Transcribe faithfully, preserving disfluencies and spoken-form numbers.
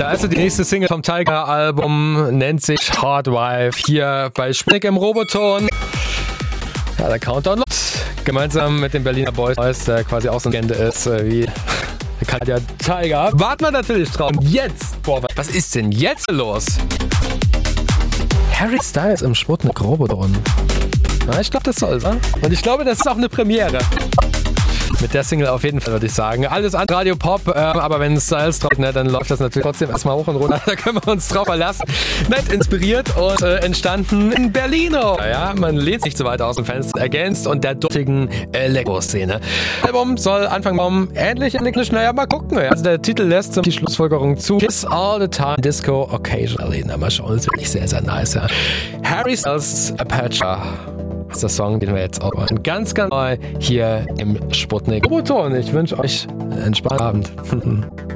Da ist die nächste Single vom Tiger-Album, nennt sich Hard Wife, hier bei Sputnik im Roboton. Ja, der Countdown läuft. Gemeinsam mit den Berliner Boys, der quasi auch so eine Legende ist, wie Katja Tiger. Warten wir natürlich drauf. Und jetzt, boah, was ist denn jetzt los? Harry Styles im Sputnik Roboton. Ja, ich glaube, das soll es, ne? Und ich glaube, das ist auch eine Premiere. Mit der Single auf jeden Fall, würde ich sagen. Alles an Radio Pop, äh, aber wenn Styles drauf, ne, dann läuft das natürlich trotzdem erstmal hoch und runter. Da können wir uns drauf verlassen. Nett inspiriert und äh, entstanden in Berlino. Ja, man lehnt sich zu weit aus dem Fenster, ergänzt und der duftigen Elektro-Szene. Das Album soll Anfang Baum ähnlich elektrisch, naja, mal gucken. Ja. Also der Titel lässt die Schlussfolgerung zu. Kiss all the time, Disco occasionally. Na, mal schauen, das ist wirklich sehr, sehr nice. Ja. Harry Styles Apache. Das ist der Song, den wir jetzt auch machen. Ganz, ganz neu hier im Sputnik Roboton. Ich wünsche euch einen entspannten Abend.